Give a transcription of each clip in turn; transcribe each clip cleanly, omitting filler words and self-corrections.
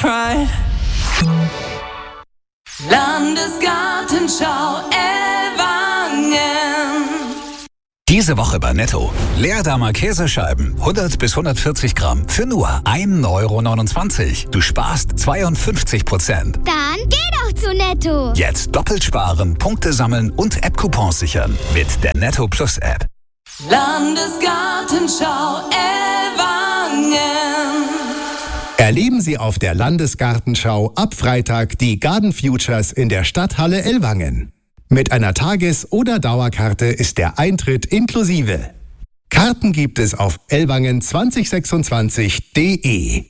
pride. Landesgartenschau Ellwangen. Diese Woche bei Netto. Leerdammer Käsescheiben, 100 bis 140 Gramm, für nur 1,29 €. Du sparst 52%. Dann geh doch zu Netto. Jetzt doppelt sparen, Punkte sammeln und App-Coupons sichern mit der Netto Plus App. Landesgartenschau Ellwangen. Erleben Sie auf der Landesgartenschau ab Freitag die Garden Futures in der Stadthalle Ellwangen. Mit einer Tages- oder Dauerkarte ist der Eintritt inklusive. Karten gibt es auf ellwangen2026.de.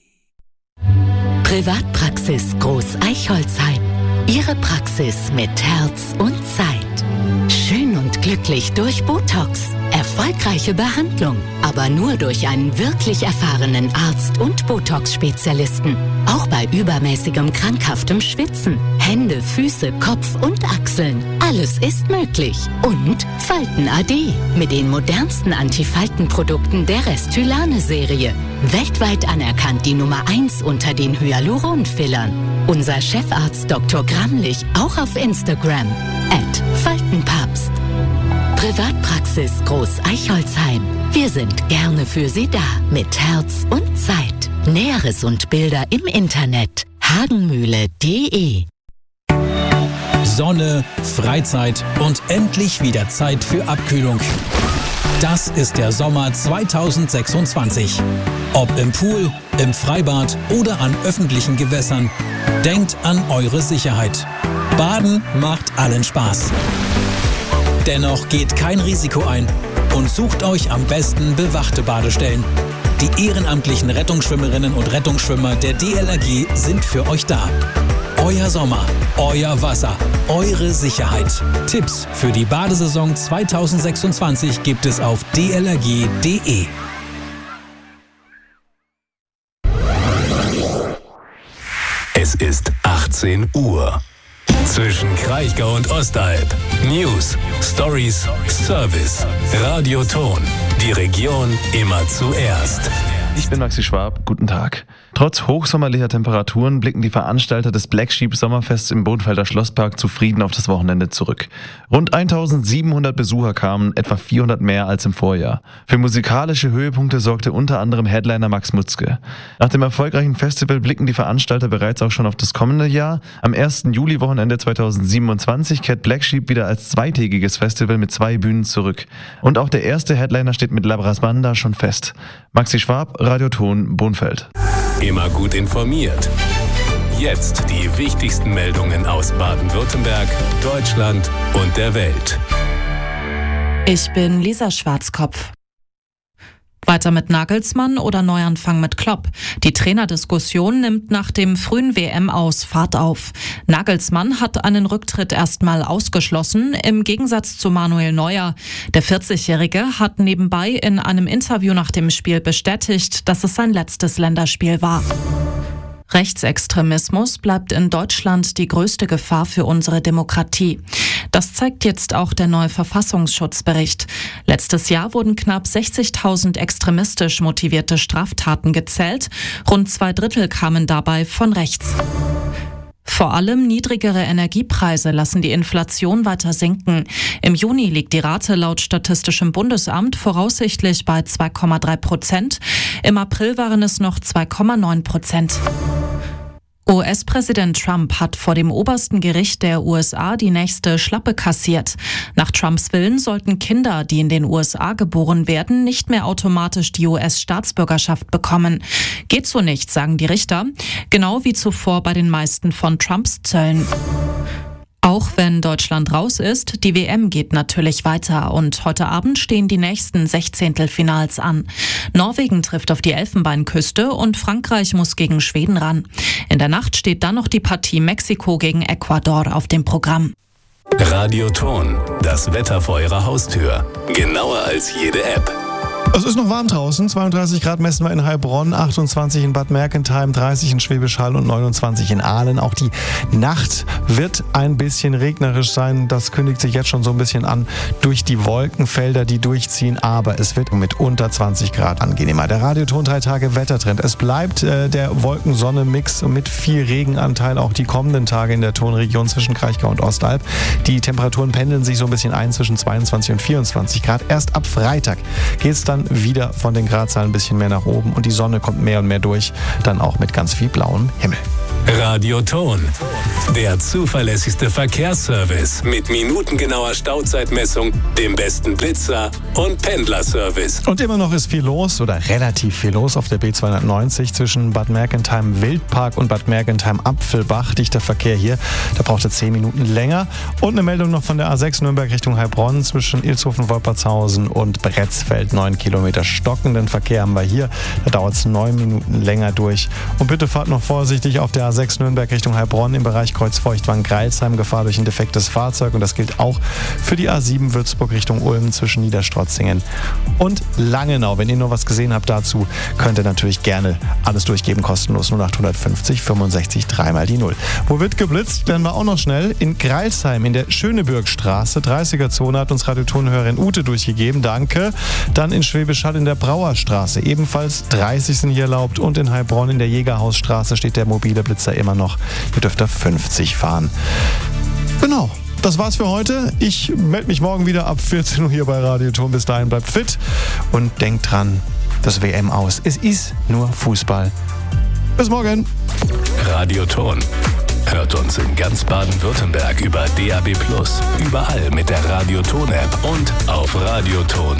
Privatpraxis Groß Eichholzheim. Ihre Praxis mit Herz und Zeit. Schön und glücklich durch Botox. Erfolgreiche Behandlung, aber nur durch einen wirklich erfahrenen Arzt und Botox-Spezialisten. Auch bei übermäßigem krankhaftem Schwitzen. Hände, Füße, Kopf und Achseln. Alles ist möglich. Und Falten AD mit den modernsten Antifaltenprodukten der Restylane-Serie. Weltweit anerkannt die Nummer 1 unter den Hyaluron-Fillern. Unser Chefarzt Dr. Gramlich auch auf Instagram @Faltenpapst. Privatpraxis Groß Eichholzheim. Wir sind gerne für Sie da mit Herz und Zeit. Näheres und Bilder im Internet hagenmühle.de. Sonne, Freizeit und endlich wieder Zeit für Abkühlung. Das ist der Sommer 2026. Ob im Pool, im Freibad oder an öffentlichen Gewässern, denkt an eure Sicherheit. Baden macht allen Spaß. Dennoch geht kein Risiko ein und sucht euch am besten bewachte Badestellen. Die ehrenamtlichen Rettungsschwimmerinnen und Rettungsschwimmer der DLRG sind für euch da. Euer Sommer, euer Wasser, eure Sicherheit. Tipps für die Badesaison 2026 gibt es auf dlrg.de. Es ist 18 Uhr. Zwischen Kraichgau und Ostalb. News, Stories, Service. Radio Ton. Die Region immer zuerst. Ich bin Maxi Schwab, guten Tag. Trotz hochsommerlicher Temperaturen blicken die Veranstalter des Black Sheep Sommerfests im Bodenfelder Schlosspark zufrieden auf das Wochenende zurück. Rund 1700 Besucher kamen, etwa 400 mehr als im Vorjahr. Für musikalische Höhepunkte sorgte unter anderem Headliner Max Mutzke. Nach dem erfolgreichen Festival blicken die Veranstalter bereits auch schon auf das kommende Jahr. Am 1. Juli-Wochenende 2027 kehrt Black Sheep wieder als zweitägiges Festival mit 2 Bühnen zurück. Und auch der erste Headliner steht mit Labras Banda schon fest. Maxi Schwab, Radio Ton, Bohnfeld. Immer gut informiert. Jetzt die wichtigsten Meldungen aus Baden-Württemberg, Deutschland und der Welt. Ich bin Lisa Schwarzkopf. Weiter mit Nagelsmann oder Neuanfang mit Klopp? Die Trainerdiskussion nimmt nach dem frühen WM-Aus Fahrt auf. Nagelsmann hat einen Rücktritt erstmal ausgeschlossen, im Gegensatz zu Manuel Neuer. Der 40-Jährige hat nebenbei in einem Interview nach dem Spiel bestätigt, dass es sein letztes Länderspiel war. Rechtsextremismus bleibt in Deutschland die größte Gefahr für unsere Demokratie. Das zeigt jetzt auch der neue Verfassungsschutzbericht. Letztes Jahr wurden knapp 60.000 extremistisch motivierte Straftaten gezählt. Rund 2/3 kamen dabei von rechts. Vor allem niedrigere Energiepreise lassen die Inflation weiter sinken. Im Juni liegt die Rate laut Statistischem Bundesamt voraussichtlich bei 2,3%. Im April waren es noch 2,9%. US-Präsident Trump hat vor dem obersten Gericht der USA die nächste Schlappe kassiert. Nach Trumps Willen sollten Kinder, die in den USA geboren werden, nicht mehr automatisch die US-Staatsbürgerschaft bekommen. Geht so nicht, sagen die Richter. Genau wie zuvor bei den meisten von Trumps Zöllen. Auch wenn Deutschland raus ist, die WM geht natürlich weiter und heute Abend stehen die nächsten Sechzehntelfinals an. Norwegen trifft auf die Elfenbeinküste und Frankreich muss gegen Schweden ran. In der Nacht steht dann noch die Partie Mexiko gegen Ecuador auf dem Programm. Radio Ton, das Wetter vor Ihrer Haustür. Genauer als jede App. Es ist noch warm draußen, 32 Grad messen wir in Heilbronn, 28 in Bad Mergentheim, 30 in Schwäbisch Hall und 29 in Aalen. Auch die Nacht wird ein bisschen regnerisch sein, das kündigt sich jetzt schon so ein bisschen an durch die Wolkenfelder, die durchziehen, aber es wird mit unter 20 Grad angenehmer. Der Radioton 3 Tage Wettertrend. Es bleibt der Wolken-Sonne-Mix mit viel Regenanteil auch die kommenden Tage in der Tonregion zwischen Kraichgau und Ostalb. Die Temperaturen pendeln sich so ein bisschen ein zwischen 22 und 24 Grad. Erst ab Freitag geht es dann wieder von den Gradzahlen ein bisschen mehr nach oben und die Sonne kommt mehr und mehr durch, dann auch mit ganz viel blauem Himmel. Radioton, der zuverlässigste Verkehrsservice mit minutengenauer Stauzeitmessung, dem besten Blitzer und Pendlerservice. Und immer noch ist viel los oder relativ viel los auf der B290 zwischen Bad Mergentheim Wildpark und Bad Mergentheim Apfelbach. Dichter Verkehr hier, da braucht er 10 Minuten länger. Und eine Meldung noch von der A6 Nürnberg Richtung Heilbronn zwischen Ilshofen-Wolpertshausen und Bretzfeld. 9 Kilometer stockenden Verkehr haben wir hier. Da dauert es 9 Minuten länger durch. Und bitte fahrt noch vorsichtig auf der A6 Nürnberg Richtung Heilbronn im Bereich Kreuzfeuchtwangen-Greilsheim. Gefahr durch ein defektes Fahrzeug. Und das gilt auch für die A7 Würzburg Richtung Ulm zwischen Niederstrotzingen und Langenau. Wenn ihr noch was gesehen habt dazu, könnt ihr natürlich gerne alles durchgeben, kostenlos 0850 65 3 mal die 0. Wo wird geblitzt? Lernen wir auch noch schnell. In Greilsheim in der Schönebürgstraße, 30er-Zone, hat uns Radiotonhörerin Ute durchgegeben. Danke. Dann in Schwäbisch Hall in der Brauerstraße, ebenfalls 30 sind hier erlaubt. Und in Heilbronn in der Jägerhausstraße steht der mobile Blitzer immer noch. Ihr dürft da 50 fahren. Genau. Das war's für heute. Ich melde mich morgen wieder ab 14 Uhr hier bei Radioton. Bis dahin bleibt fit und denkt dran, das WM aus. Es ist nur Fußball. Bis morgen. Radioton. Hört uns in ganz Baden-Württemberg über DAB+, überall mit der Radioton-App und auf radioton.de.